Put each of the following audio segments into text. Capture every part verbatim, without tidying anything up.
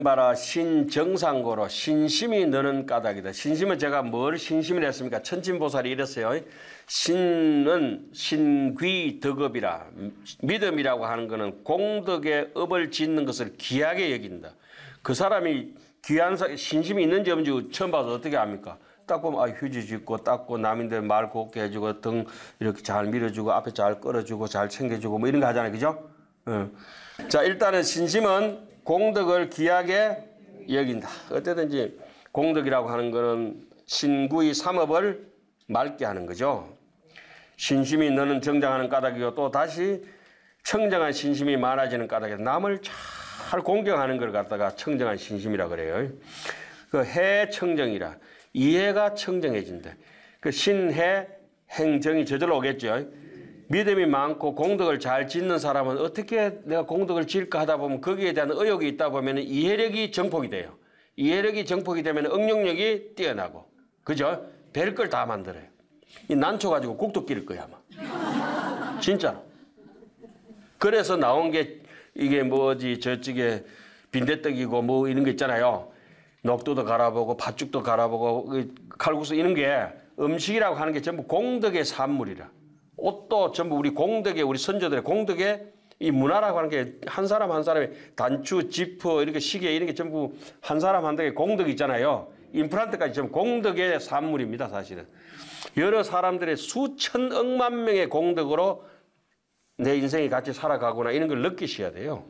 봐라 신정상고로 신심이 너는 까닭이다. 신심은 제가 뭘 신심을 했습니까? 천진보살이 이랬어요. 신은 신귀 덕업이라. 믿음이라고 하는 것은 공덕의 업을 짓는 것을 귀하게 여긴다. 그 사람이 귀한 사, 신심이 있는지 없는지 처음 봐서 어떻게 압니까? 딱 보면 아, 휴지 짚고 닦고 남인들 말 곱게 해주고 등 이렇게 잘 밀어주고 앞에 잘 끌어주고 잘 챙겨주고 뭐 이런 거 하잖아요. 그죠? 어. 자, 일단은 신심은 공덕을 귀하게 여긴다. 어쨌든지 공덕이라고 하는 것은 신구의 삼업을 맑게 하는 거죠. 신심이 너는 정장하는 까닭이고 또 다시 청정한 신심이 많아지는 까닭이다. 남을 잘 공경하는 걸 갖다가 청정한 신심이라 그래요. 그 해청정이라. 이해가 청정해진다. 그 신해 행정이 저절로 오겠죠. 믿음이 많고 공덕을 잘 짓는 사람은 어떻게 내가 공덕을 지을까 하다 보면 거기에 대한 의욕이 있다 보면 이해력이 정폭이 돼요. 이해력이 정폭이 되면 응용력이 뛰어나고. 그죠? 별걸 다 만들어요. 이 난초 가지고 국도 끓일 거야 아마. 진짜로. 그래서 나온 게 이게 뭐지 저쪽에 빈대떡이고 뭐 이런 거 있잖아요. 녹두도 갈아보고 팥죽도 갈아보고 칼국수 이런 게 음식이라고 하는 게 전부 공덕의 산물이라. 옷도 전부 우리 공덕의 우리 선조들의 공덕의 이 문화라고 하는 게 한 사람 한 사람의 단추, 지퍼, 이렇게 시계 이런 게 전부 한 사람 한 덕의 공덕이 있잖아요. 임플란트까지 전부 공덕의 산물입니다, 사실은. 여러 사람들의 수천 억만 명의 공덕으로 내 인생이 같이 살아가구나 이런 걸 느끼셔야 돼요.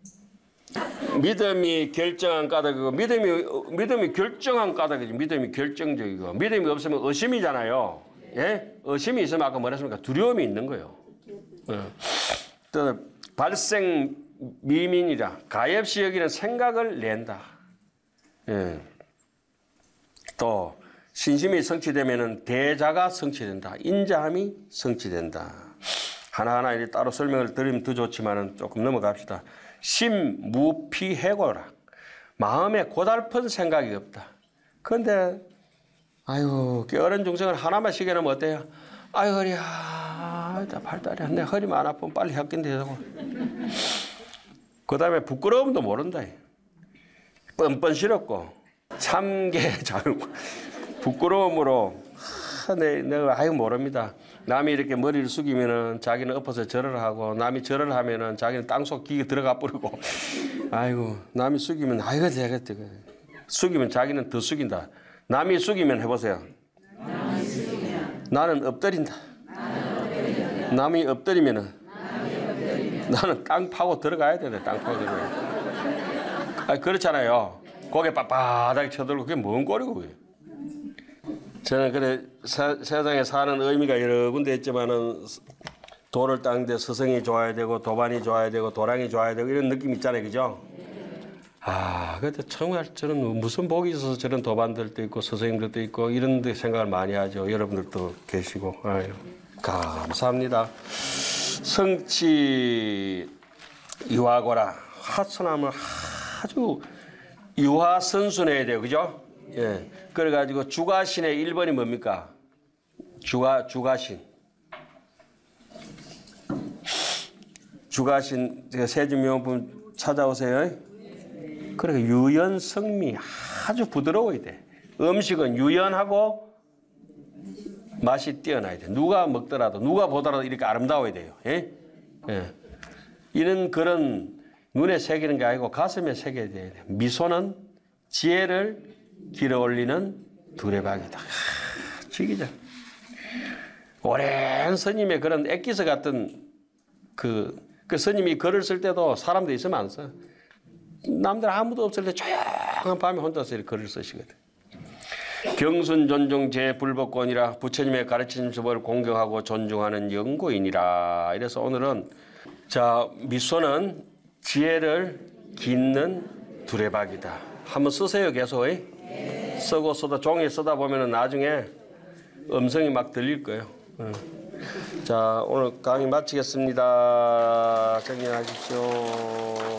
믿음이 결정한 까닭이고 믿음이 믿음이 결정한 까닭이지. 믿음이 결정적이고 믿음이 없으면 의심이잖아요. 예? 의심이 있으면 아까 뭐랬습니까? 두려움이 있는 거예요. 어. 또 발생 미민이라 가엾이 여기는 생각을 낸다. 예. 또 신심이 성취되면은 대자가 성취된다. 인자함이 성취된다. 하나하나 이렇게 따로 설명을 드리면 더 좋지만은 조금 넘어갑시다. 심무피해고라. 마음에 고달픈 생각이 없다. 그런데 아유, 어른 중생을 하나만 시켜놓으면 어때요? 아유, 허리야. 발다리 내 허리만 안 아프면 빨리 학교인데 되고. 그 다음에 부끄러움도 모른다. 뻔뻔스럽고 참게 자유. 부끄러움으로 하, 내, 내가 아유 모릅니다. 남이 이렇게 머리를 숙이면은 자기는 엎어서 절을 하고 남이 절을 하면은 자기는 땅속 기계 들어가 버리고 아이고 남이 숙이면 아이고 되겠다. 숙이면 자기는 더 숙인다. 남이 숙이면 해보세요. 남이 숙이면 나는 엎드린다. 나는 엎드린다. 남이 엎드리면은 남이 엎드리면 나는 땅 파고 들어가야 되네. 땅 파고 들어가야 돼. 아 그렇잖아요. 고개 빳빳하게 쳐들고 그게 뭔 꼴이고 그게. 저는 그래 사, 세상에 사는 의미가 여러 군데 있지만은 돌을 닦는데 스승이 좋아야 되고 도반이 좋아야 되고 도랑이 좋아야 되고 이런 느낌 있잖아요, 그죠? 아, 근데 정말 저는 무슨 복이 있어서 저런 도반들도 있고 스승님들도 있고 이런 데 생각을 많이 하죠. 여러분들도 계시고. 아유, 감사합니다. 성취 유화고라. 하선함을 아주 유화선순해야 돼요, 그죠? 예. 그래가지고 주가신의 일 번이 뭡니까? 주가, 주가신. 주가신, 세진명품 찾아오세요. 그러니까 유연성미 아주 부드러워야 돼. 음식은 유연하고 맛이 뛰어나야 돼. 누가 먹더라도, 누가 보더라도 이렇게 아름다워야 돼요. 예? 예. 이런 그런 눈에 새기는 게 아니고 가슴에 새겨야 돼. 미소는 지혜를 길어 올리는 두레박이다. 죽이자. 오랜 스님의 그런 엑기스 같은 그, 그 스님이 글을 쓸 때도 사람도 있으면 안 써. 남들 아무도 없을 때 조용한 밤에 혼자서 이렇게 글을 쓰시거든. 경순 존중 제불법권이라 부처님의 가르친 법을 공경하고 존중하는 연구인이라. 이래서 오늘은 자 미소는 지혜를 깃는 두레박이다. 한번 쓰세요 계속. 네. 쓰고 쓰다 종이에 쓰다 보면은 나중에 음성이 막 들릴 거예요. 응. 자 오늘 강의 마치겠습니다. 정리하십시오.